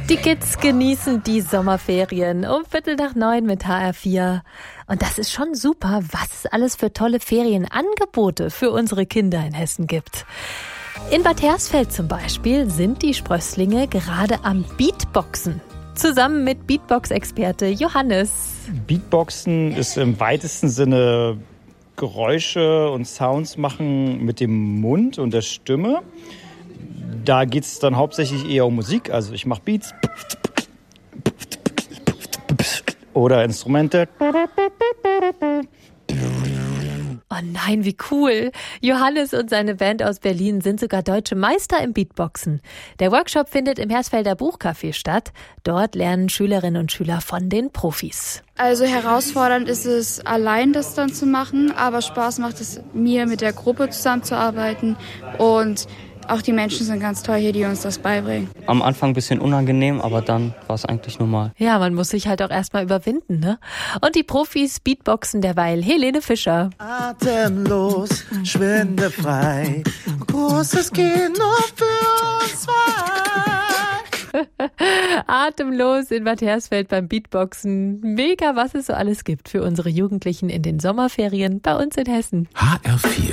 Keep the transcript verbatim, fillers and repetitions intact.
Die Kids genießen die Sommerferien um Viertel nach neun mit H R vier. Und das ist schon super, was es alles für tolle Ferienangebote für unsere Kinder in Hessen gibt. In Bad Hersfeld zum Beispiel sind die Sprösslinge gerade am Beatboxen. Zusammen mit Beatbox-Experte Johannes. Beatboxen ist im weitesten Sinne Geräusche und Sounds machen mit dem Mund und der Stimme. Da geht es dann hauptsächlich eher um Musik. Also ich mache Beats oder Instrumente. Oh nein, wie cool. Johannes und seine Band aus Berlin sind sogar deutsche Meister im Beatboxen. Der Workshop findet im Hersfelder Buchcafé statt. Dort lernen Schülerinnen und Schüler von den Profis. Also herausfordernd ist es, allein das dann zu machen, aber Spaß macht es mir, mit der Gruppe zusammenzuarbeiten, und auch die Menschen sind ganz toll hier, die uns das beibringen. Am Anfang ein bisschen unangenehm, aber dann war es eigentlich normal. Ja, man muss sich halt auch erstmal überwinden, ne? Und die Profis beatboxen derweil Helene Fischer. Atemlos, schwindefrei, großes Kino für uns zwei. Atemlos in Bad Hersfeld beim Beatboxen. Mega, was es so alles gibt für unsere Jugendlichen in den Sommerferien bei uns in Hessen. H R vier